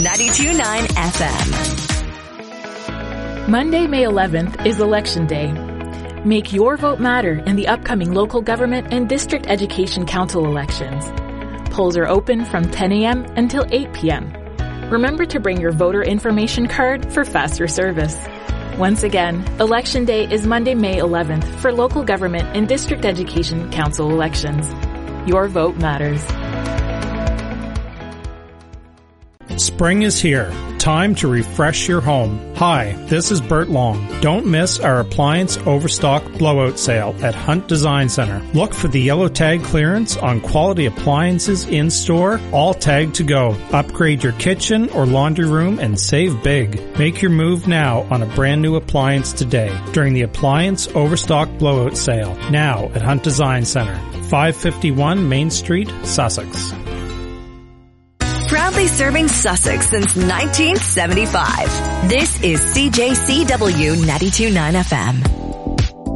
92.9 FM. Monday, May 11th is Election Day. Make your vote matter in the upcoming local government and district education council elections. Polls are open from 10 a.m. until 8 p.m. Remember to bring your voter information card for faster service. Once again, Election Day is Monday, May 11th for local government and district education council elections. Your vote matters. Spring is here. Time to refresh your home. Hi, this is Bert Long. Don't miss our appliance overstock blowout sale at Hunt Design Center. Look for the yellow tag clearance on quality appliances in store, all tagged to go. Upgrade your kitchen or laundry room and save big. Make your move now on a brand new appliance today during the appliance overstock blowout sale. Now at Hunt Design Center, 551 Main Street, Sussex. Proudly serving Sussex since 1975. This is CJCW 92.9 FM.